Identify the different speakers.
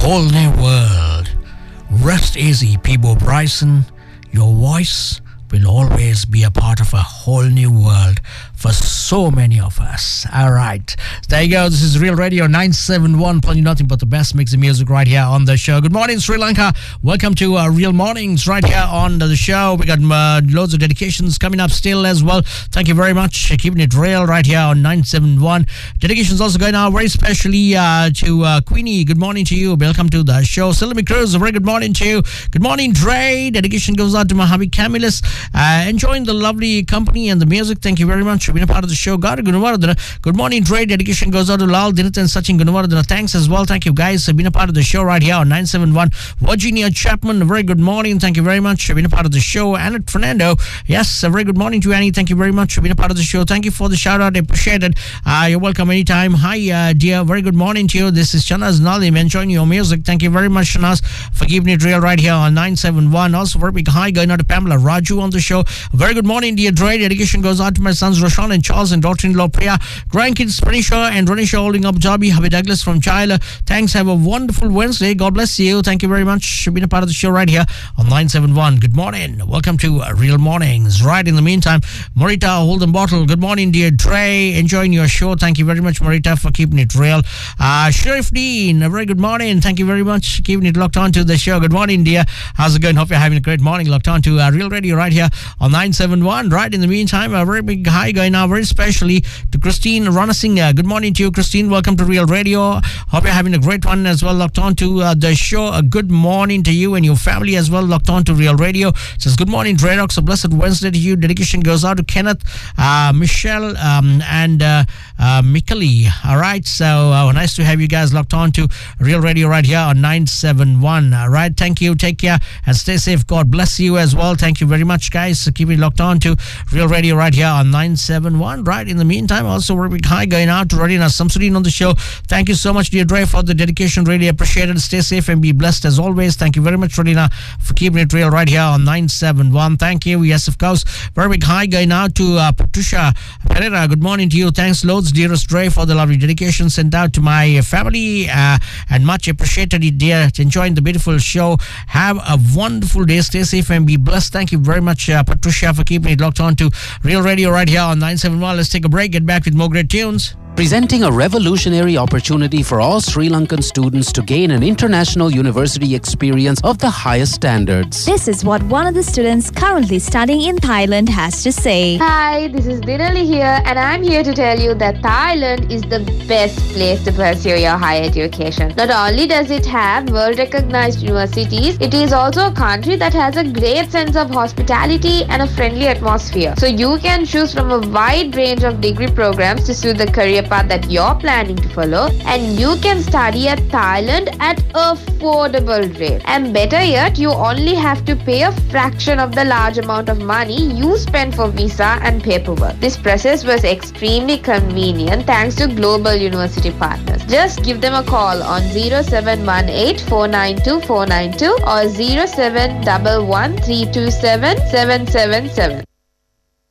Speaker 1: whole new world. Rest easy, Peebo Bryson. Your voice will always be a part of a whole new world for so many of us. All right. There you go. This is Real Radio 971, playing nothing but the best mix of music right here on the show. Good morning, Sri Lanka. Welcome to Real Mornings right here on the show. We got loads of dedications coming up still as well. Thank you very much. Keeping it real right here on 971. Dedications also going out very specially to Queenie. Good morning to you. Welcome to the show. Salome Cruz, a very good morning to you. Good morning, Dre. Dedication goes out to Mahavi Camillus. Enjoying the lovely company and the music. Thank you very much for being a part of the show. God, good morning, Dre. Dedication goes out to Lal, Dinat and Sachin Gunawardana. Thanks as well. Thank you guys for being a part of the show right here on 971. Virginia Chapman, a very good morning. Thank you very much for being a part of the show. Annette Fernando, yes, a very good morning to you, Annie. Thank you very much for being a part of the show. Thank you for the shout out. I appreciate it. You're welcome anytime. Hi, dear. Very good morning to you. This is Shanaz Nalim enjoying your music. Thank you very much, Shanaz, for keeping it real right here on 971. Also, very big hi going out to Pamela Raju on the show. Very good morning, dear Dre. Dedication goes out to my sons Roshan and Charles and daughter-in-law Priya. Grandkids Pranisha and Ronisha holding up Jabi. Happy Douglas from Chila. Thanks. Have a wonderful Wednesday. God bless you. Thank you very much for being a part of the show right here on 971. Good morning. Welcome to Real Mornings. Right in the meantime, Marita Holden Bottle. Good morning, dear Dre. Enjoying your show. Thank you very much, Marita, for keeping it real. Sheriff Dean, a very good morning. Thank you very much for keeping it locked on to the show. Good morning, dear. How's it going? Hope you're having a great morning. Locked on to Real Radio right here on 971. Right in the meantime, a very big hi going now, very specially to Christine Ranasinghe. Good morning to you, Christine. Welcome to Real Radio. Hope you're having a great one as well. Locked on to the show. A good morning to you and your family as well. Locked on to Real Radio. Says good morning, Dredox. A blessed Wednesday to you. Dedication goes out to Kenneth, Michelle, and Mikali. All right. So nice to have you guys locked on to Real Radio right here on 971. All right. Thank you. Take care and stay safe. God bless you as well. Thank you very much, guys. So keep it locked on to Real Radio right here on 971. Right in the meantime, also very big hi going out to Radina Samsudin on the show. Thank you so much, dear Dre, for the dedication. Really appreciate it. Stay safe and be blessed as always. Thank you very much, Radina, for keeping it real right here on 971. Thank you. Yes, of course. Very big hi going out to Patricia Pereira. Good morning to you. Thanks loads, dearest Dre, for the lovely dedication sent out to my family and much appreciated it, dear. Enjoying the beautiful show. Have a wonderful day. Stay safe and be blessed. Thank you very much, Patricia, for keeping it locked on to Real Radio right here on 971. Let's take a break. Get back with more great tunes.
Speaker 2: Presenting a revolutionary opportunity for all Sri Lankan students to gain an international university experience of the highest standards.
Speaker 3: This is what one of the students currently studying in Thailand has to say.
Speaker 4: Hi, this is Dinali here, and I'm here to tell you that Thailand is the best place to pursue your higher education. Not only does it have world-recognized universities, it is also a country that has a great sense of hospitality and a friendly atmosphere. So you can choose from a wide range of degree programs to suit the career path that you're planning to follow, and you can study at Thailand at affordable rate. And better yet, you only have to pay a fraction of the large amount of money you spend for visa and paperwork. This process was extremely convenient thanks to global university partners. Just give them a call on 0718 492 492 or 0711 327 777.